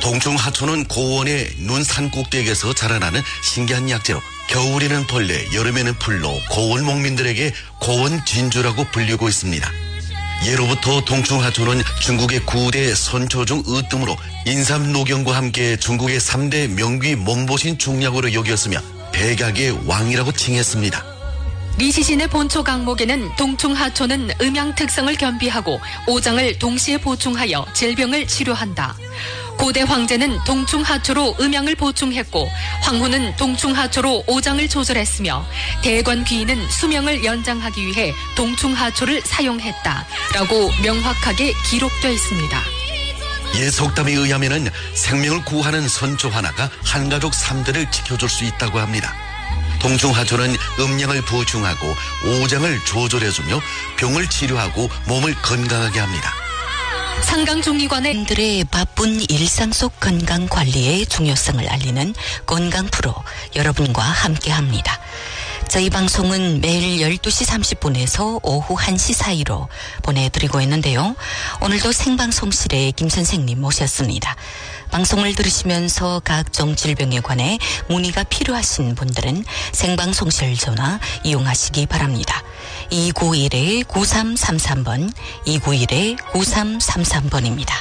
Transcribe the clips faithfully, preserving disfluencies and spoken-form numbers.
동충 하초는 고원의 눈 산 꼭대기에서 자라나는 신기한 약재로 겨울에는 벌레, 여름에는 풀로 고원 목민들에게 고원 진주라고 불리고 있습니다. 예로부터 동충 하초는 중국의 구대 선초 중 으뜸으로 인삼 녹용과 함께 중국의 삼대 명귀 몸보신 중약으로 여겼으며 백약의 왕이라고 칭했습니다. 리시신의 본초 강목에는 동충 하초는 음양 특성을 겸비하고 오장을 동시에 보충하여 질병을 치료한다. 고대 황제는 동충 하초로 음양을 보충했고 황후는 동충 하초로 오장을 조절했으며 대관 귀인은 수명을 연장하기 위해 동충 하초를 사용했다라고 명확하게 기록되어 있습니다. 옛 속담에 의하면은 생명을 구하는 선초 하나가 한 가족 삼 대를 지켜줄 수 있다고 합니다. 동충 하초는 음양을 보충하고 오장을 조절해주며 병을 치료하고 몸을 건강하게 합니다. 상강중의관의 들의 바쁜 일상 속 건강 관리의 중요성을 알리는 건강 프로 여러분과 함께합니다. 저희 방송은 매일 열두 시 삼십 분에서 오후 한 시 사이로 보내드리고 있는데요. 오늘도 생방송실에 김 선생님 모셨습니다. 방송을 들으시면서 각종 질병에 관해 문의가 필요하신 분들은 생방송실 전화 이용하시기 바랍니다. 이구일 구삼삼삼 번, 이구일 구삼삼삼 번입니다.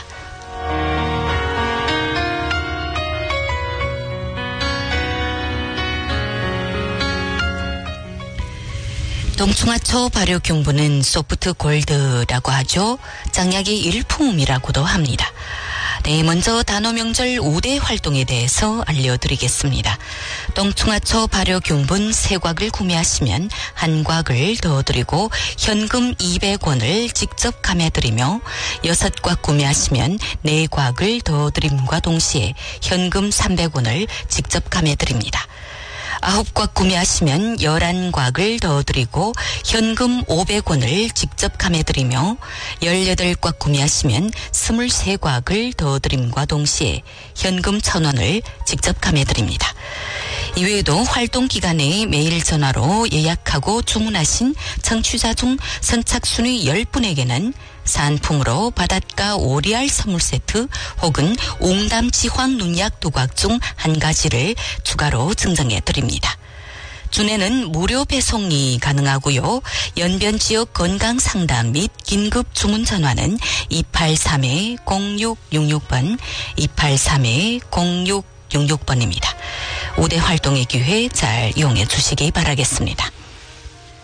동충하초 발효균분은 소프트 골드라고 하죠. 장약의 일품이라고도 합니다. 네, 먼저 단오명절 오 대 활동에 대해서 알려드리겠습니다. 동충하초 발효균분 세 곽을 구매하시면 한 곽을 더 드리고 현금 이백 원을 직접 감해드리며 여섯 곽 구매하시면 네 곽을 더 드림과 동시에 현금 삼백 원을 직접 감해드립니다. 아홉 곽 구매하시면 열한 곽을 더 드리고 현금 오백 원을 직접 감해드리며 열여덟 곽 구매하시면 스물세 곽을 더 드림과 동시에 현금 천 원을 직접 감해드립니다. 이외에도 활동 기간에 매일 전화로 예약하고 주문하신 청취자 중 선착순위 열 분에게는 산품으로 바닷가 오리알 선물 세트 혹은 옹담 지황 눈약 두 곽 중 한 가지를 추가로 증정해 드립니다. 주내는 무료 배송이 가능하고요. 연변 지역 건강 상담 및 긴급 주문 전화는 이팔삼 공육육육 번, 이팔삼 공육육육 번입니다. 오 대 활동의 기회 잘 이용해 주시기 바라겠습니다.